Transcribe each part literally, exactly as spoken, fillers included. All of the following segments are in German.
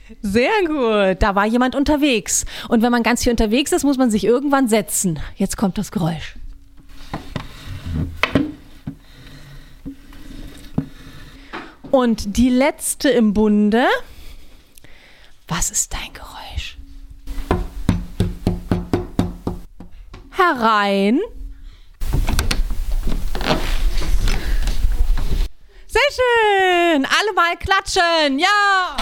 Sehr gut. Da war jemand unterwegs. Und wenn man ganz viel unterwegs ist, muss man sich irgendwann setzen. Jetzt kommt das Geräusch. Und die letzte im Bunde. Was ist dein Geräusch? Herein. Sehr schön. Alle mal klatschen. Ja.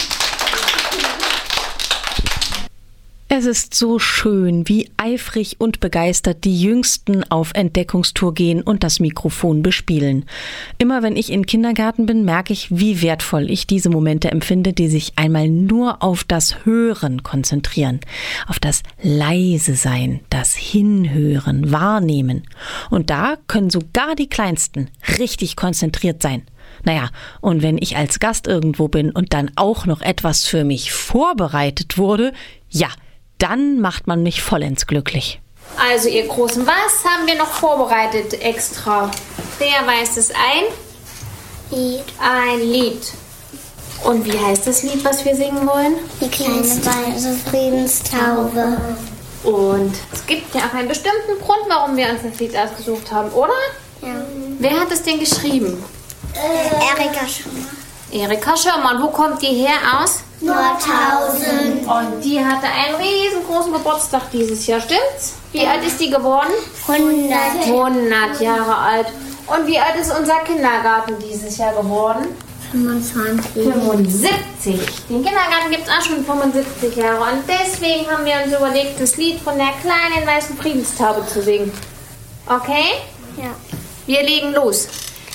Es ist so schön, wie eifrig und begeistert die Jüngsten auf Entdeckungstour gehen und das Mikrofon bespielen. Immer wenn ich im Kindergarten bin, merke ich, wie wertvoll ich diese Momente empfinde, die sich einmal nur auf das Hören konzentrieren, auf das leise Sein, das Hinhören, Wahrnehmen. Und da können sogar die Kleinsten richtig konzentriert sein. Naja, und wenn ich als Gast irgendwo bin und dann auch noch etwas für mich vorbereitet wurde, ja, dann macht man mich vollends glücklich. Also ihr Großen, was haben wir noch vorbereitet extra? Wer weiß es ein? Lied. Ein Lied. Und wie heißt das Lied, was wir singen wollen? Die kleine weiße Friedenstaube. Und es gibt ja auch einen bestimmten Grund, warum wir uns das Lied ausgesucht haben, oder? Ja. Wer hat es denn geschrieben? Äh, Erika Schirmer. Erika Schirmer. Und wo kommt die her aus? Nordhausen. Und die hatte einen riesengroßen Geburtstag dieses Jahr, stimmt's? Wie alt ist die geworden? hundert. hundert Jahre alt. Und wie alt ist unser Kindergarten dieses Jahr geworden? fünfundzwanzig. fünfundsiebzig. Den Kindergarten gibt es auch schon fünfundsiebzig Jahre. Und deswegen haben wir uns überlegt, das Lied von der kleinen weißen Friedenstaube zu singen. Okay? Ja. Wir legen los.